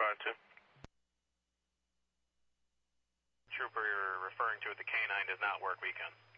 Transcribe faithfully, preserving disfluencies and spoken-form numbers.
five two. Trooper you're referring to at the K nine does not work weekends.